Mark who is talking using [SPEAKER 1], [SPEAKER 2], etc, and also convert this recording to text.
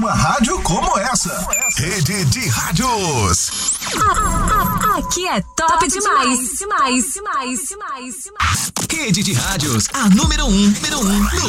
[SPEAKER 1] Uma rádio como essa. Rede de Rádios.
[SPEAKER 2] Aqui é top demais. Demais.
[SPEAKER 3] Rede de Rádios, a número 1 no